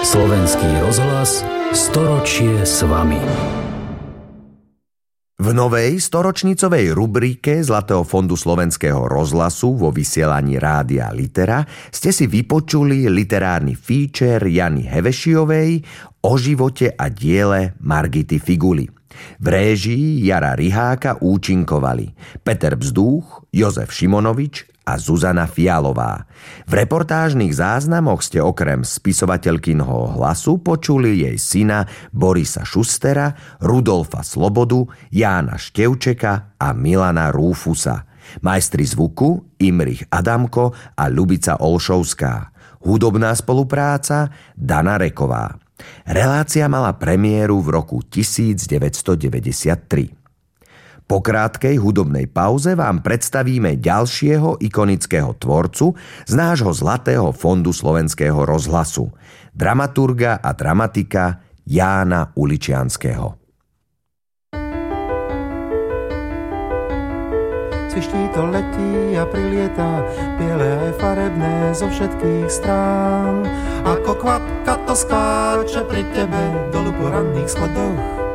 Slovenský rozhlas, storočie s vami. V novej storočnicovej rubrike Zlatého fondu Slovenského rozhlasu vo vysielaní Rádia Litera ste si vypočuli literárny feature Jany Hevešiovej o živote a diele Margity Figuly. V réžii Jara Riháka účinkovali Peter Bzdúch, Jozef Šimonovič a Zuzana Fialová. V reportážnych záznamoch ste okrem spisovateľkynho hlasu počuli jej syna Borisa Šustera, Rudolfa Slobodu, Jána Števčeka a Milana Rúfusa. Majstri zvuku Imrich Adamko a Ľubica Olšovská. Hudobná spolupráca Dana Reková. Relácia mala premiéru v roku 1993. Po krátkej hudobnej pauze vám predstavíme ďalšieho ikonického tvorcu z nášho Zlatého fondu Slovenského rozhlasu, dramaturga a dramatika Jána Uličianskeho. Cviští to letí a prilietá, biele aj farebné zo všetkých strán. Ako kvapka to skáče pri tebe dolu po ranných schodoch.